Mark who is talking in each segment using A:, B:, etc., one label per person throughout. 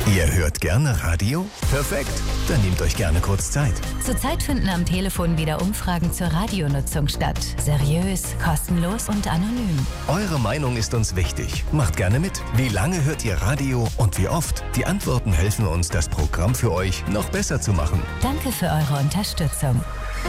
A: Ihr hört gerne Radio? Perfekt, dann nehmt euch gerne kurz Zeit.
B: Zurzeit finden am Telefon wieder Umfragen zur Radionutzung statt. Seriös, kostenlos und anonym.
A: Eure Meinung ist uns wichtig. Macht gerne mit. Wie lange hört ihr Radio und wie oft? Die Antworten helfen uns, das Programm für euch noch besser zu machen.
B: Danke für eure Unterstützung.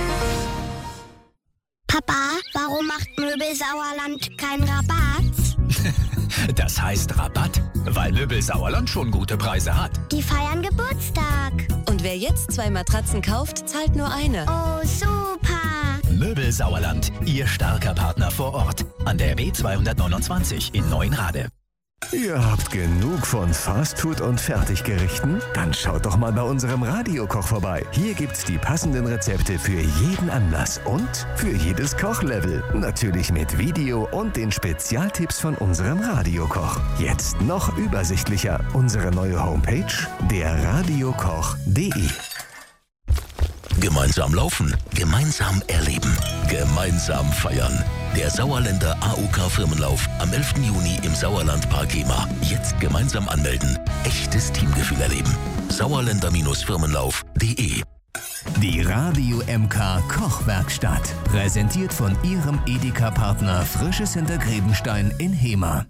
C: Papa, warum macht Möbelsauerland keinen Rabatt?
D: Das heißt Rabatt, weil Möbelsauerland schon gute Preise hat.
C: Die feiern Geburtstag.
E: Und wer jetzt 2 Matratzen kauft, zahlt nur eine.
C: Oh, super.
D: Möbelsauerland, Ihr starker Partner vor Ort. An der B229 in Neuenrade.
A: Ihr habt genug von Fastfood und Fertiggerichten? Dann schaut doch mal bei unserem Radiokoch vorbei. Hier gibt's die passenden Rezepte für jeden Anlass und für jedes Kochlevel. Natürlich mit Video und den Spezialtipps von unserem Radiokoch. Jetzt noch übersichtlicher. Unsere neue Homepage, derradiokoch.de.
F: Gemeinsam laufen, gemeinsam erleben, gemeinsam feiern. Der Sauerländer AOK-Firmenlauf am 11. Juni im Sauerlandpark Gema. Jetzt gemeinsam anmelden. Echtes Teamgefühl erleben. Sauerländer-Firmenlauf.de.
A: Die Radio MK Kochwerkstatt. Präsentiert von Ihrem Edeka-Partner Frisches Hintergrebenstein in Hemer.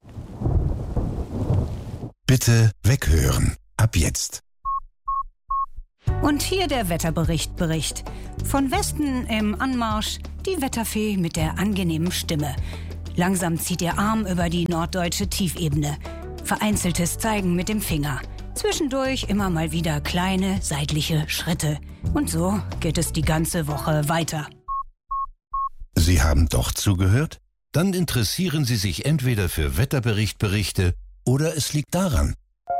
G: Bitte weghören. Ab jetzt.
H: Und hier der Wetterbericht. Von Westen im Anmarsch die Wetterfee mit der angenehmen Stimme. Langsam zieht ihr Arm über die norddeutsche Tiefebene. Vereinzeltes Zeigen mit dem Finger. Zwischendurch immer mal wieder kleine seitliche Schritte. Und so geht es die ganze Woche weiter.
G: Sie haben doch zugehört? Dann interessieren Sie sich entweder für Wetterberichte oder es liegt daran.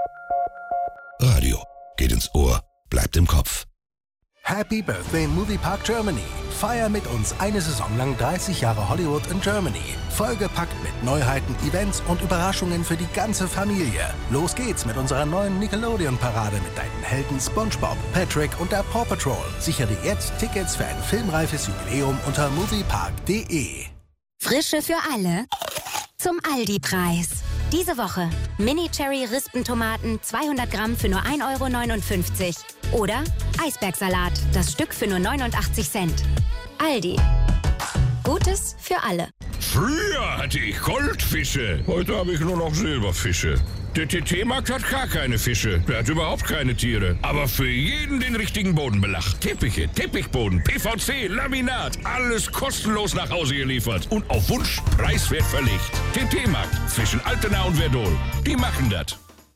G: Radio geht ins Ohr. Bleibt im Kopf.
I: Happy Birthday Moviepark Germany. Feier mit uns eine Saison lang 30 Jahre Hollywood in Germany. Vollgepackt mit Neuheiten, Events und Überraschungen für die ganze Familie. Los geht's mit unserer neuen Nickelodeon-Parade mit deinen Helden SpongeBob, Patrick und der Paw Patrol. Sichere dir jetzt Tickets für ein filmreifes Jubiläum unter moviepark.de.
J: Frische für alle zum Aldi-Preis. Diese Woche Mini-Cherry-Rispentomaten 200 Gramm für nur 1,59 € oder Eisbergsalat, das Stück für nur 89 Cent. Aldi. Gutes für alle.
K: Früher hatte ich Goldfische, heute habe ich nur noch Silberfische. Der TT-Markt hat gar keine Fische, der hat überhaupt keine Tiere. Aber für jeden den richtigen Bodenbelag. Teppiche, Teppichboden, PVC, Laminat, alles kostenlos nach Hause geliefert. Und auf Wunsch preiswert verlegt. TT-Markt zwischen Altena und Verdol. Die machen das.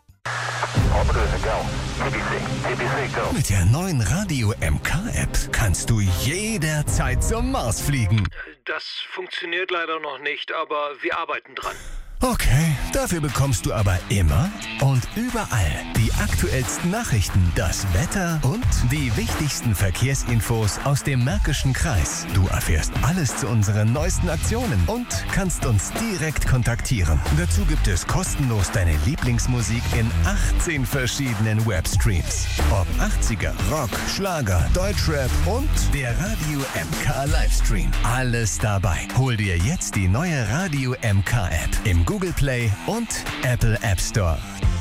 A: Mit der neuen Radio MK-App kannst du jederzeit zum Mars fliegen.
L: Das funktioniert leider noch nicht, aber wir arbeiten dran.
A: Okay, dafür bekommst du aber immer und überall die aktuellsten Nachrichten, das Wetter und die wichtigsten Verkehrsinfos aus dem Märkischen Kreis. Du erfährst alles zu unseren neuesten Aktionen und kannst uns direkt kontaktieren. Dazu gibt es kostenlos deine Lieblingsmusik in 18 verschiedenen Webstreams. Ob 80er, Rock, Schlager, Deutschrap und der Radio MK Livestream. Alles dabei. Hol dir jetzt die neue Radio MK App im Google Play und Apple App Store.